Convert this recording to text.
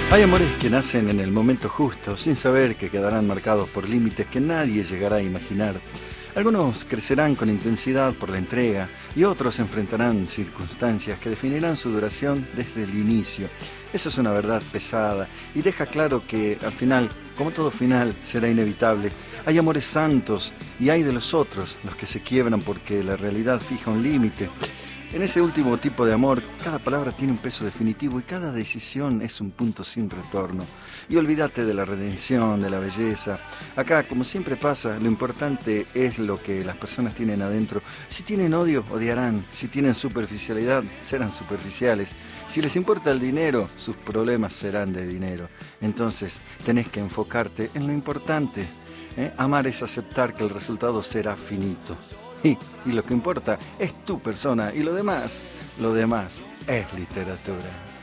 Hay amores que nacen en el momento justo, sin saber que quedarán marcados por límites que nadie llegará a imaginar. Algunos crecerán con intensidad por la entrega y otros enfrentarán circunstancias que definirán su duración desde el inicio. Eso es una verdad pesada y deja claro que al final, como todo final, será inevitable. Hay amores santos y hay de los otros, los que se quiebran porque la realidad fija un límite. En ese último tipo de amor, cada palabra tiene un peso definitivo y cada decisión es un punto sin retorno. Y olvídate de la redención, de la belleza. Acá, como siempre pasa, lo importante es lo que las personas tienen adentro. Si tienen odio, odiarán. Si tienen superficialidad, serán superficiales. Si les importa el dinero, sus problemas serán de dinero. Entonces, tenés que enfocarte en lo importante. Amar es aceptar que el resultado será finito. Y lo que importa es tu persona y lo demás es literatura.